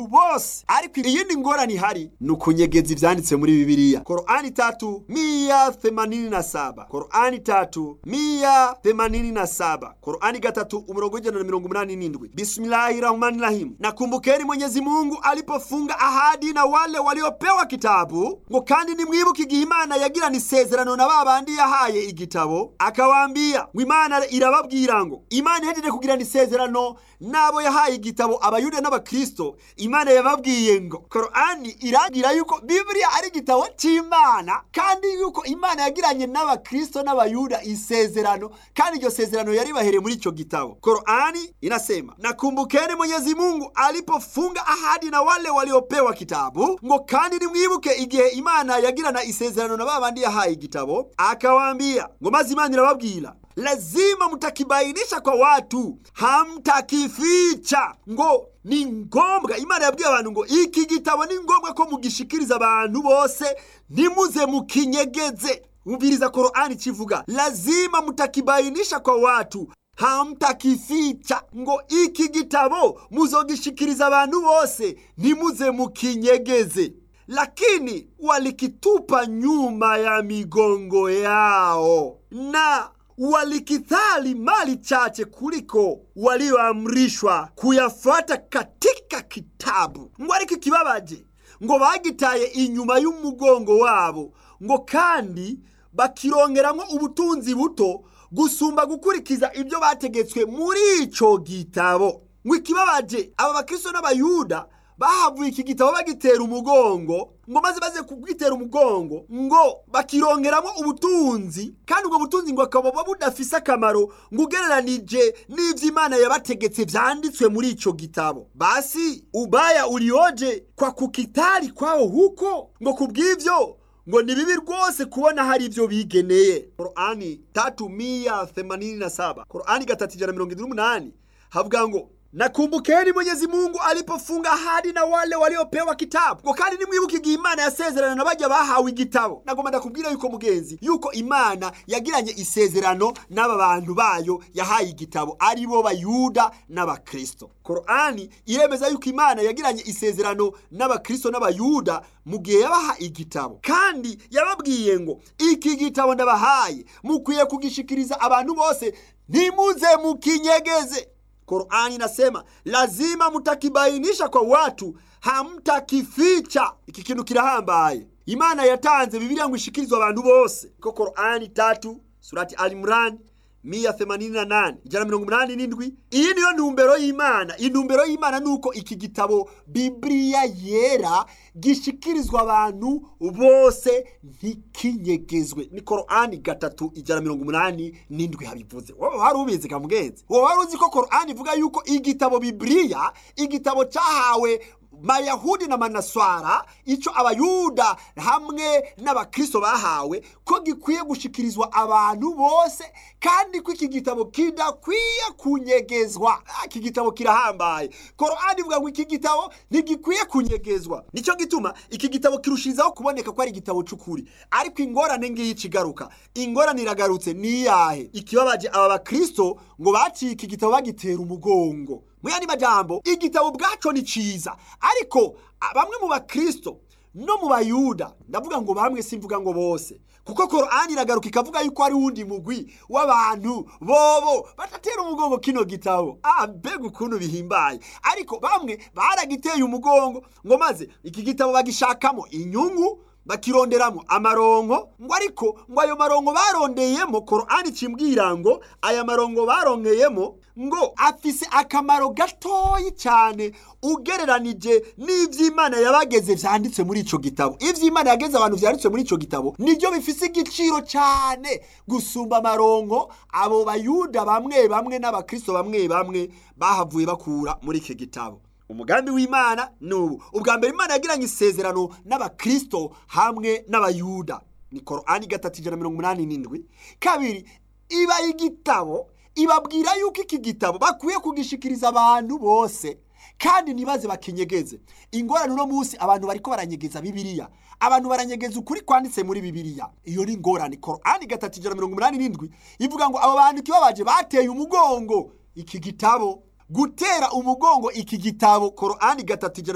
bose. Ariko iyindi ngorane ihari ni ukunyegeza ivyanditse muri Bibiliya. Korani 3:187, Korani 3:187, Korani 3:187. Bismillahirrahmanirrahim. Nakumbukeni Mwenyezi Mungu alipofunga ahadi na wale waliopewa kitabu, ngo kandi nimwibuke igihe Imana yagirana isezerano na babandi yahaye igitabo, akawaambia ngo Imana irababwira ngo Imana ihejeje kugirana isezerano nabo yahaye igitabo abayuda n'abakristo. Imana yababwiye ngo Korani iragira yuko Biblia ari igitabo c'Imana, kandi yuko Imana yagiranye n'abakristo n'abayuda isezerano, kandi iryo sezerano yari bahere muri ico gitabo. Korani inasema, nakumbukeni Mwenyezi Mungu alipofunga ahadi na wale waliopewa kitabu, ngo kandi nimwibuke igihe Imana yagirana isezerano na babandi yahaye igitabo, akawaambia ngo maze Imana irababwira lazima mutakibainisha kwa watu, hamtakificha. Ngo ni ngombwa, Imana yabwiye abantu ngo iki gitabo ni ngombwa ko mugishikiriza abantu bose, nimuze mukinyegeze. Umviriza Korani kivuga lazima mutakibainisha kwa watu, hamtakificha. Ngo iki gitabo muzogishikiriza abantu bose, nimuze mukinyegeze. Lakini walikitupa nyuma ya migongo yao na walikithali mali chache kuliko walioamrishwa kuyafuata katika kitabu. Ngo ariko kibabaje, ngo bagitaye inyuma y'umugongo wabo, ngo kandi bakirongeramwo ubutunzi buto gusumba gukurikiza ibyo bategetswe muri ico gitabo. Ngo ikibabaje, aba bakristo n'abayuda bahavuye iki gitabo bagitera umugongo, ngo maze kugitera umugongo ngo bakirongeramwo ubutunzi, kandi ubwo butunzi ngo akaba budafise akamaro ngo ugereranije n'ivyo Imana yabategetse vyanditswe muri ico gitabo. Basi ubaya ulioje kwa kukitali kwao huko, ngo kubw'ivyo ngo ni bibi rwose kubona hari ivyo bigeneye. Korani 3:187, Korani 3:188 havuga ngo nakumbukeni Mwenyezi Mungu alipofunga ahadi na wale waliopewa kitabu, ngo kandi nimwibuke igihe Imana yasezerana na bajya bahawe igitabo. Nagomba ndakubwira yuko mugenzi, yuko Imana yagiranye isezerano n'aba bantu bayo yahaye igitabo, ari bo bayuda n'abakristo. Korani iremeza yuko Imana yagiranye isezerano n'abakristo n'abayuda mu gihe yabaha igitabo, kandi yababwiye ngo iki gitabo ndabahaye mukwiye kugishikiriza abantu bose, nimuze mukinyegeze. Korani nasema lazima mutakibainisha kwa watu, hamtakificha. Iki kintu kirahambaye. Imana yatanze Biblia ngo ishikirizwe abantu bose. Ko Korani 3 surati Al-Imran 188. Iyi niyo ntumbero y'Imana. Intumbero y'Imana nuko iki gitabo Biblia yera gishikirizwa abantu bose ntikinyegezwe. Ni Korani 3:187 habivuze. Wowe wari ubizi kamugenzi? Wowe wari uzi ko Korani ivuga yuko igitabo Biblia, igitabo cyahawe Mayahudi na Manaswara, ico abayuda hamwe n'abakristo bahawe, ko gikwiye gushikirizwa abantu bose, kandi ko iki gitabo kidakwiye kunyegezwa. Iki gitabo kirahambaye. Korani ivuga ngo iki gitabo ntigikwiye kunyegezwa. Nico gituma iki gitabo kirushirizaho kuboneka ko ari igitabo c'ukuri. Ariko ingorane ngiyi cigaruka. Ingorane iragarutse ni yahe? Ikibabaje aba bakristo ngo baciye iki gitabo bagitera umugongo. Muyandi majambo, igitabo bwaco ni ciza, ariko bamwe mu bakristo no mu bayuda, ndavuga ngo bamwe simvuga ngo bose, kuko Korani iragaruka ikavuga yuko ari wundi mugwi w'abantu bobo batatera umugongo kino gitabo. Mbega ukuntu bihimbaye. Ariko bamwe baragiteye umugongo, ngo maze iki gitabo bagishakamo inyungu, bakironderamo amarongo, ngo ariko ngo ayo marongo barondeyemo, Korani cimbwira ngo aya marongo barongeyemo ngo afise akamaro gatoyi cyane ugereranije n'ivy'Imana yabageze vyanditse muri ico gitabo. Ivy'Imana yageze abantu vyanditse muri ico gitabo niryo bifise igiciro cyane gusumba amarongo abo bayuda bamwe n'abakristo bamwe bahavuye bakura muri iki gitabo. Umugambi w'Imana nubu. Ubwa mbere Imana yagiranye isezerano n'abakristo hamwe n'abayuda. Ni Korani 3:187. Kabiri, iba igitabo ibabwira yuko iki gitabo bakwiye kugishikiriza abantu bose, kandi nibaze bakinyegeze. Ingorane no munsi abantu bariko baranyegeza Biblia. Abantu baranyegeza ukuri kwanditse muri Biblia. Iyo ni ingorane. Korani 3:187 ivuga ngo abo bantu kibabaje bateye umugongo iki gitabo, gutera umugongo iki gitabo. Korani 3